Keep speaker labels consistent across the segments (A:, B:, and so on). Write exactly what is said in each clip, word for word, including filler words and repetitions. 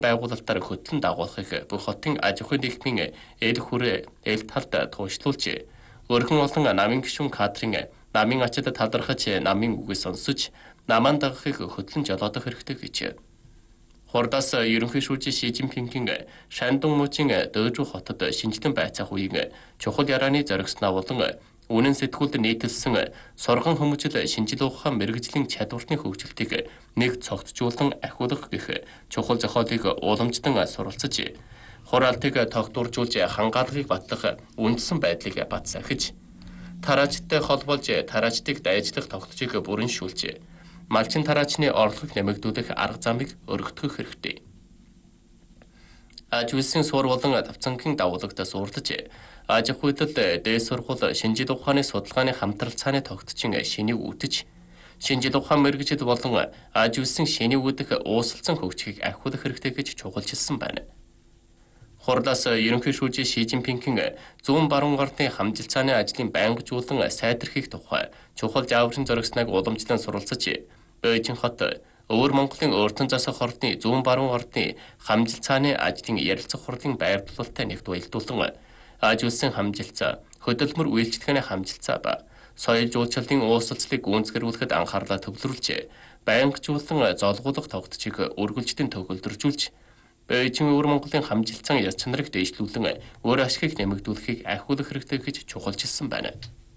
A: байгуулалтаар хөтлөн дагуулахыг бүх хотын аж ахуйн нийгмийн эл хүрээ эл талд тууштлуулж, өргөн олон намын гишүүн кадрын намын ачид талархаж намын үгийг сонсож, намаан дагахыг хөтлөн жолоодох хэрэгтэй гэж. Хурдаас ерөнхий шүүжин Ши Жинпингийн Шандун мужийн Дөжүү хотод шинжилэн байцаах үеийн чухал ярааны зоригсноо болон үнэн сэтгүүлд нийтэлсэн соргон хүмүүжил шинжил ухаан мэрэгжлийн чадварны хөгжилтийг нэг цогцжуулан ахиулах гэх чухал зохиолыг уламжлан суралцаж, хураалтыг тогтворжуулж хангаалгыг батлах үндсэн байдлыг батсахиж, тараачтай холбоолж тараачдыг дайжлах тогтцыг бүрэншүүлж, малчин тараачны орлогыг нэмэгдүүлэх арга замыг өргөтгөх хэрэгтэй. Аж үйлсийн сур болон давцангийн дагууллагад суурдаж, аж ахуйдад дээд сургууль шинжил ухааны судалгааны хамтралцааны тогтчин шинийг үүтэж, шинжил ухаан мэрэгжил болон аж үйлсийн шиний үүдэх уусалцсан хөгжихийг ахиулах хэрэгтэй гэж чухалчилсан байна. Хурлаас ерөнхий шүүжин Ши Жинпингийн зүүн баруун гартын хамжилцааны ажлын байнгажуулан сайдэрхийх тухай чухал зааврын зоригсныг уламжлан суралцаж, Бээжин хот Өвөр Монголын Өртөн засаг хордны зүүн баруун гартны хамжилцааны ажлын ярилцах хурлын байрлуулалттай нэгт уялдуулан, аж үйлсийн хамжилцаа, хөдөлмөр үйлчлэгээний хамжилцаа ба соёл жуулчлалын уусалцлыг гүйцэтгүүлэхэд анхаарлаа төвлөрүүлж, байнгажуулан золгуулах тогтцыг үргэлжлэн төгөлдржүүлж, Бээжин Өвөр Монголын хамжилцаан яс чанарыг дэвшлүүлэн өөр ашигыг нэмэгдүүлэхийг ахиулах хэрэгтэй гэж чухалчилсан байна.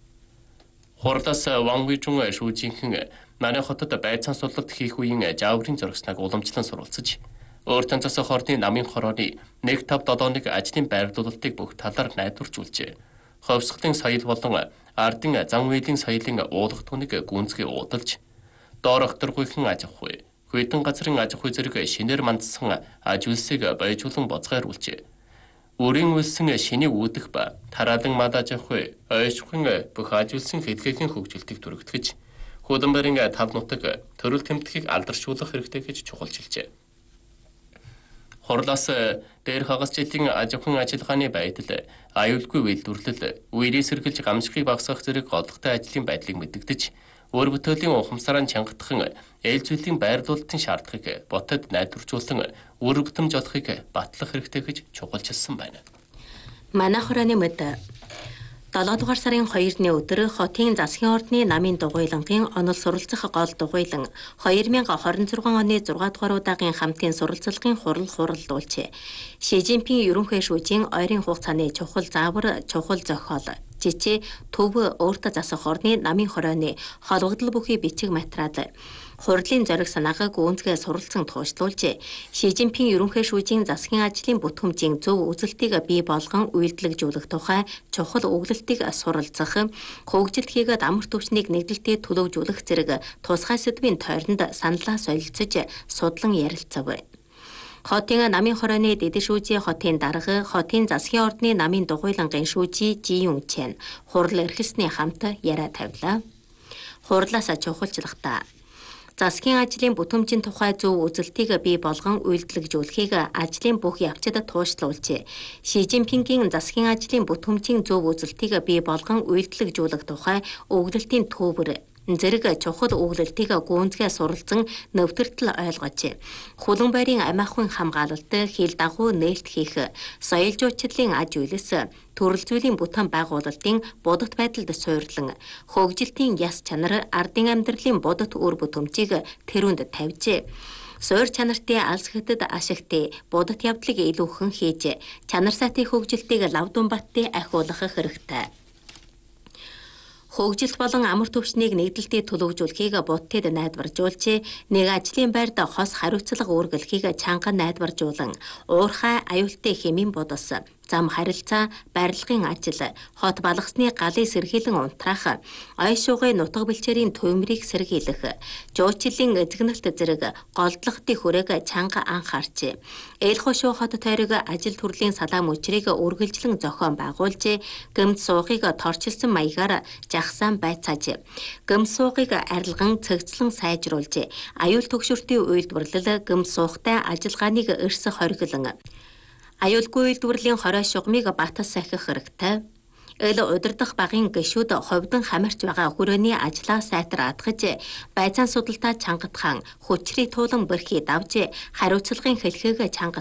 A: Хурлаас Ван Вижун шүүжинхэн манай хотод байцаан судлалт хийх үеийн зааврын зоригсныг уламжлан суралцаж, Өртөн засаг хордны намын хорооны нэг тав долооныг ажлын байрлуулалтыг бүх талаар найдваржуулж, ховсголын соёл болон ардын зан үйлийн соёлын уулах түүнийг гүнзгий уудалж, доор огторгүйхэн аж ахуй, хүйтэн газрын аж ахуй зэрэг шинээр мандсан аж үйлсийг баяжуулан боцгойруулж, өрийн үйлсэн шинийг үүдэх ба тараалан мал аж ахуй, ойшхын бүх аж үйлсийн хэлхээгийн хөгжилтийг түрэгтгэж, хөлбөмбөрийн тав нутаг төрөл тэмдгийг алдаршуулах хэрэгтэй гэж чухалчилжээ. Хурлаас дээр хагас жилийн аж ахуйн ажиллагааны байдал, аюулгүй үйлдвэрлэл, үерийн сэргэлж гамшигыг багасгах зэрэг голдохтой ажлын байдлыг мэдэгдэж, өөр бүтээлийн ухамсараа чангатхан ээл зүйлийн байрлуулалтын шаардлагыг ботод найдваржуулан үр бүтэмж олохыг батлах хэрэгтэй гэж чухалчилсан байна.
B: Манай хорооны мэд долоо дугаар сарын хоёрны өдөр хотын засгийн ордны намын дугуйлангийн онол суралцах гол дугуйлан две тысячи двадцать шесть оны зургаан дугаар удаагийн хамтын суралцлагын хурал хуралдуулж, Ши Жинпин ерөнхий шүүжийн ойрын хугацааны чухал заавар, чухал зохиол, жижиг төв өөртөө засах орны намын хорооны холбогдол бүхий бичиг материал, хурлын зориг санаагаа гүнзгий суралцсан туушлуулж, Ши Жинпин ерөнхий шүүжийн засгийн ажлын бүтгэмжийн зөв үзэлтийг бий болгон үйлдэлжүүлэх тухай чухал өгүүлэлтийг суралцах, хөгжилт хийгээд амар түвшнийг нэгдэлтэд төлөвжүүлэх зэрэг тусгай сэдвийн тойронд саналаа солилцож судлан ярилцав. Хотын намын хорооны дэд шүүжийн хотын дарга, хотын засгийн ордны намын дугуйлангийн шүүжий Жи Юн Чен хурал эрхэлсний хамт яриа тавилаа. Хурлаас чухалчлахтаа засгийн ажлын бүтээмжийн тухай зөв үзэлтийг бий болгон үйлдэлжүүлэхийг ажлын бүх явцад туушлуулж, Ши Жинпингийн засгийн ажлын бүтээмжийн зөв үзэлтийг бий болгон үйлдэлжүүлэх тухай өгүүлэлтийн төвөр зэрэг чухал өгүүлэлтийг гүнзгий суралцсан нэвтэртэл ойлгож, хулан байрын амиахын хамгаалалт, хил дагуу нээлт хийх, соёл жуулчлалын аж үйлс, төрөл зүйлийн бүтээн байгуулалтын будат байдалд суйрлан, хөгжилтийн яс чанар, ардын амьдралын будат үр бүтээмжийг тэрүүнд тавьж, суур чанартай алс хэдэд ашигтай будат явдлыг илүүхэн хийж, чанар сайтын хөгжилтийг лавдун баттын ахиулах хэрэгтэй. Хөгжилт болон амар түвшнийг нэгдэлтэд төлөвжүүлэхийг будтад найдваржуулж, нэг ажлын байрд хос хариуцлага үүргэлэхийг чанган найдваржуулан, уурхай аюултай хэмээн будас, зам харилцаа, барилгын ажил, хот балгасны галыг сэргийлэн унтраах, ой шугын нутаг бэлчээрийн төмрийг сэргийлэх, жуучлалын эзэгнэлт зэрэг голдлохтын хүрээг чанга анхаарч, ээл хошуу хот тойрог ажил төрлийн салаа мөчрийг үргэлжлэн зохион байгуулж, гэмт суугыг торчилсан маягаар жагсаан байцааж, гэмт суугыг арилган цэгцлэн сайжруулж, аюул төгшөртийн үйлдвэрлэл, гэмт суугтай ажиллагааныг эрс хориглон, аюулгүй үйлдвэрлэлийн хорой шугамыг батас сахих хэрэгтэй. Эл удирдах багийн гишүүд ховдон хамарч байгаа хүрээний ажлаа сайтар адгаж, байцаан судалтаа чангатхан, хүчрий туулан бэрхий давж, хариуцлагын хэлхийг чангат